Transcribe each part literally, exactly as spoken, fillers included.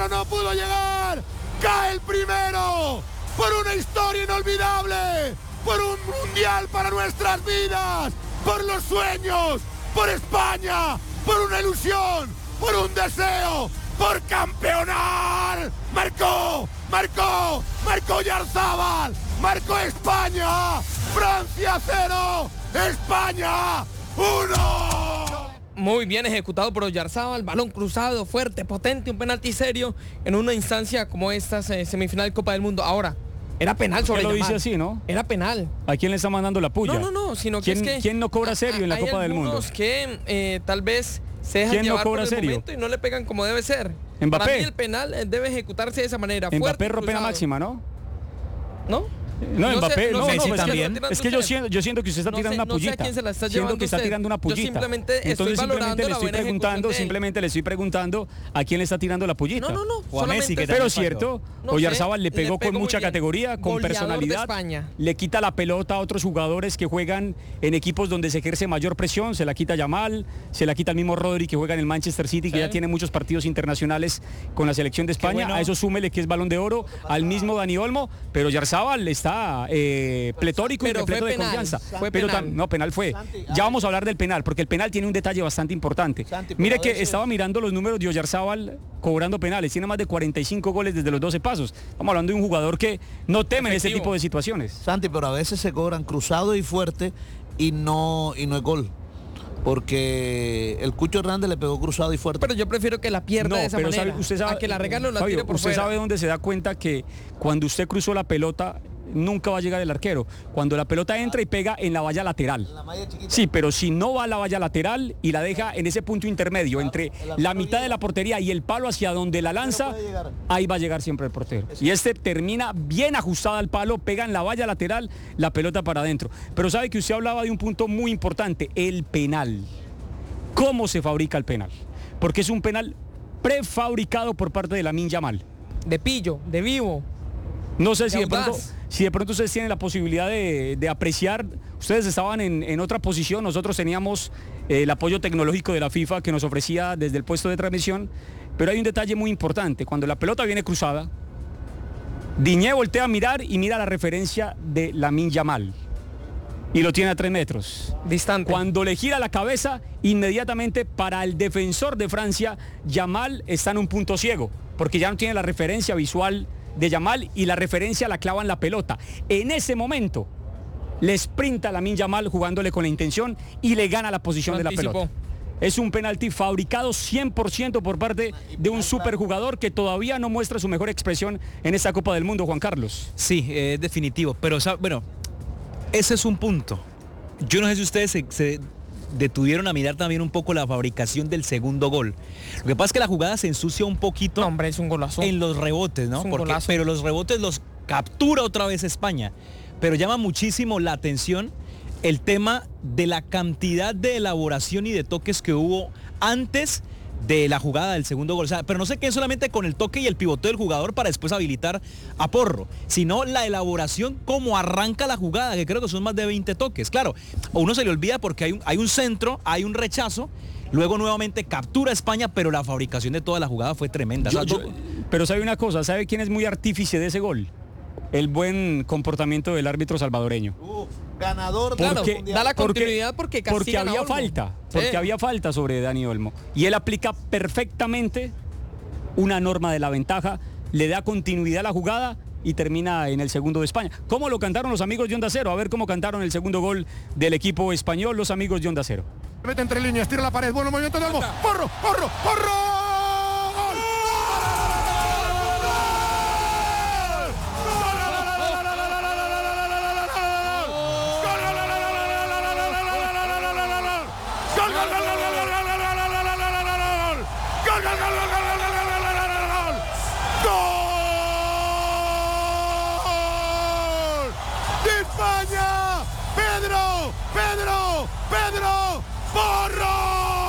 pero no pudo llegar. Cae el primero por una historia inolvidable, por un mundial para nuestras vidas, por los sueños, por España, por una ilusión, por un deseo, por campeonar. Marcó, marcó, marcó Oyarzabal, marcó España. Francia cero, España uno. Muy bien ejecutado por Oyarzabal, balón cruzado, fuerte, potente, un penalti serio en una instancia como esta, semifinal de Copa del Mundo. Ahora, era penal sobre Yamal. Lo dice así, ¿no? Era penal. ¿A quién le está mandando la puya? No, no, no, sino que ¿Quién, es que... ¿Quién no cobra serio en la Copa del Mundo? Hay que eh, tal vez se dejan ¿Quién no llevar cobra por el serio? momento y no le pegan como debe ser. ¿Mbappé? Para mí el penal eh, debe ejecutarse de esa manera. Mbappé rompe pena máxima, ¿no? ¿No? No, no Mbappé, sé, no no, sé no, quién es, se que, la está es que yo usted. siento, yo siento que usted está No tirando sé, una no sé a pullita. quién se la está Siento llevando que está usted. tirando una Yo pullita. simplemente estoy Entonces simplemente valorando le la estoy buena preguntando, ejecución de- simplemente le estoy preguntando a quién le está tirando la pullita. No, no, no. O a Messi, que solamente- Pero también cierto, No sé, Oyarzabal le pegó le pegó con muy mucha bien. categoría, con Goleador de personalidad. España. Le quita la pelota a otros jugadores que juegan en equipos donde se ejerce mayor presión. Se la quita Yamal, se la quita el mismo Rodri que juega en el Manchester City, que Sí. ya tiene muchos partidos internacionales con la selección de España. bueno. A eso súmele que es Balón de Oro, al mismo Dani Olmo. Pero Oyarzabal está eh, pletórico y Pero fue repleto de penal, confianza. fue Pero penal. tam- no, penal fue. Santi, Ya vamos a hablar del penal, porque el penal tiene un detalle bastante importante. Santi, pero Mire a que veces- estaba mirando los números de Oyarzabal cobrando penales. Tiene más de cuarenta y cinco goles desde los doce pasos. Estamos hablando de un jugador que no teme en ese Efectivo. tipo de situaciones. Santi, pero a veces se cobran cruzado y fuerte y no, y no es gol. Porque el Cucho Hernández le pegó cruzado y fuerte. Pero yo prefiero que la pierda No, de esa pero manera. sabe- usted sabe, a que la regalo la Fabio, tire por usted fuera. sabe dónde se da cuenta que cuando usted cruzó la pelota nunca va a llegar el arquero. Cuando la pelota entra y pega en la valla lateral. La malla chiquita. Sí, pero si no va a la valla lateral y la deja en ese punto intermedio entre la mitad de la portería y el palo hacia donde la lanza, puede llegar. ahí va a llegar siempre el portero. Y este termina bien ajustada al palo, pega en la valla lateral, la pelota para adentro. Pero sabe que usted hablaba de un punto muy importante, el penal. ¿Cómo se fabrica el penal? Porque es un penal prefabricado por parte de Lamine Yamal. De pillo, de vivo. No sé si De de, pronto, audaz. si de pronto ustedes tienen la posibilidad de, de apreciar, ustedes estaban en, en otra posición, nosotros teníamos eh, el apoyo tecnológico de la FIFA que nos ofrecía desde el puesto de transmisión, pero hay un detalle muy importante, cuando la pelota viene cruzada, Diñé voltea a mirar y mira la referencia de Lamine Yamal y lo tiene a tres metros. Distante. Cuando le gira la cabeza, inmediatamente para el defensor de Francia, Yamal está en un punto ciego, porque ya no tiene la referencia visual de Yamal y la referencia la clava en la pelota. En ese momento, le sprinta a Lamine Yamal jugándole con la intención y le gana la posición Lo de la anticipó. pelota. Es un penalti fabricado cien por ciento por parte de un superjugador que todavía no muestra su mejor expresión en esta Copa del Mundo, Juan Carlos. Sí, es eh, definitivo. Pero, ¿sabe? Bueno, ese es un punto. Yo no sé si ustedes se, se detuvieron a mirar también un poco la fabricación del segundo gol. Lo que pasa es que la jugada se ensucia un poquito No, hombre, es un golazo. en los rebotes, ¿no? Es un Porque, golazo. pero los rebotes los captura otra vez España. Pero llama muchísimo la atención el tema de la cantidad de elaboración y de toques que hubo antes de la jugada del segundo gol. O sea, pero no se queden solamente con el toque y el pivoteo del jugador para después habilitar a Porro, sino la elaboración, cómo arranca la jugada, que creo que son más de veinte toques. Claro, a uno se le olvida porque hay un, hay un centro, hay un rechazo, luego nuevamente captura a España, pero la fabricación de toda la jugada fue tremenda. Yo- O sea, yo- pero sabe una cosa, ¿sabe quién es muy artífice de ese gol? El buen comportamiento del árbitro salvadoreño. Uf, ganador de Claro, la Porque- mundial. da la porque- continuidad porque Porque castigan a había Olmo. falta, porque Sí. había falta sobre Dani Olmo. Y él aplica perfectamente una norma de la ventaja, le da continuidad a la jugada y termina en el segundo de España. ¿Cómo lo cantaron los amigos de Onda Cero? A ver cómo cantaron el segundo gol del equipo español, los amigos de Onda Cero. Mete entre líneas, tira la pared, bueno movimiento de Olmo. ¡Porro, porro, porro! ¡De España! ¡Pedro! ¡Pedro! ¡Pedro! ¡Porro!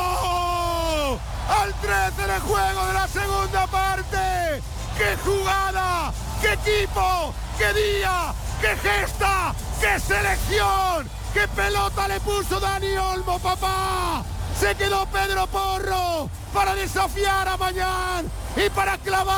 Al trece de juego de la segunda parte. ¡Qué jugada! ¡Qué equipo! ¡Qué día! ¡Qué gesta! ¡Qué selección! ¡Qué pelota le puso Dani Olmo, papá! Se quedó Pedro Porro para desafiar a Mañán y para clavar